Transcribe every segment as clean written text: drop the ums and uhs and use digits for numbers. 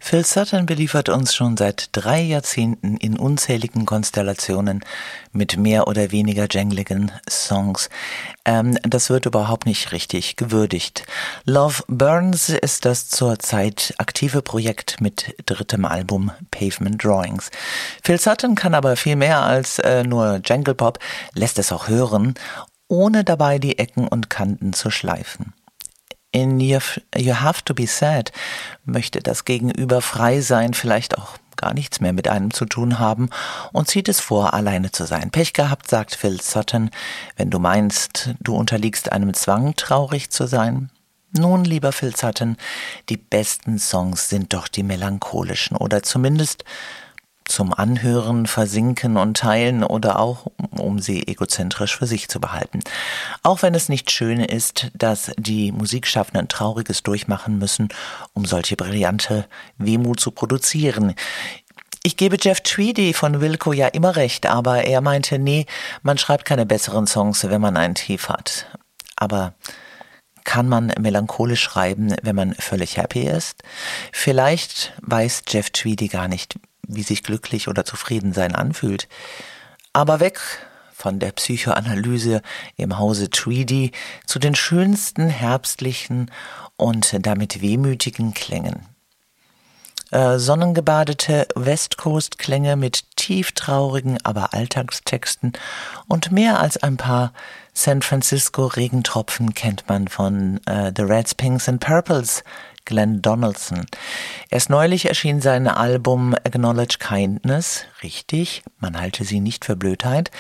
Phil Sutton beliefert uns schon seit 3 Jahrzehnten in unzähligen Konstellationen mit mehr oder weniger jängligen Songs. Das wird überhaupt nicht richtig gewürdigt. Love Burns ist das zurzeit aktive Projekt mit 3. Album Pavement Drawings. Phil Sutton kann aber viel mehr als nur Jangle Pop, lässt es auch hören, ohne dabei die Ecken und Kanten zu schleifen. In You Have to Be Sad möchte das Gegenüber frei sein, vielleicht auch gar nichts mehr mit einem zu tun haben und zieht es vor, alleine zu sein. Pech gehabt, sagt Phil Sutton, wenn du meinst, du unterliegst einem Zwang, traurig zu sein. Nun, lieber Phil Sutton, die besten Songs sind doch die melancholischen oder zumindest zum Anhören, Versinken und Teilen oder auch, um sie egozentrisch für sich zu behalten. Auch wenn es nicht schön ist, dass die Musikschaffenden Trauriges durchmachen müssen, um solche brillante Wehmut zu produzieren. Ich gebe Jeff Tweedy von Wilco ja immer recht, aber er meinte, nee, man schreibt keine besseren Songs, wenn man ein Tief hat. Aber kann man melancholisch schreiben, wenn man völlig happy ist? Vielleicht weiß Jeff Tweedy gar nicht, wie sich glücklich oder zufrieden sein anfühlt. Aber weg von der Psychoanalyse im Hause Tweedy zu den schönsten herbstlichen und damit wehmütigen Klängen. Sonnengebadete West Coast Klänge mit tieftraurigen, aber Alltagstexten und mehr als ein paar San Francisco Regentropfen kennt man von The Reds, Pinks and Purples, Glenn Donaldson. Erst neulich erschien sein Album Acknowledge Kindness, richtig, man halte sie nicht für Blödheit,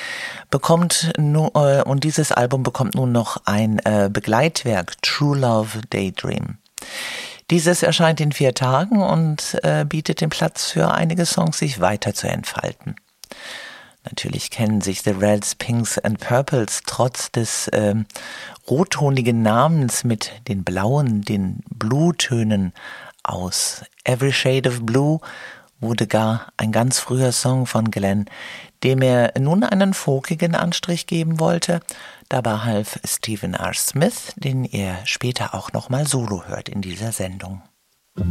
und dieses Album bekommt nun noch ein Begleitwerk, True Love Daydream. Dieses erscheint in 4 Tagen und bietet den Platz für einige Songs, sich weiter zu entfalten. Natürlich kennen sich The Reds, Pinks and Purples trotz des rottonigen Namens mit den blauen, den Blue-Tönen aus. Every Shade of Blue wurde gar ein ganz früher Song von Glenn, dem er nun einen folkigen Anstrich geben wollte. Dabei half Stephen R. Smith, den er später auch nochmal solo hört in dieser Sendung.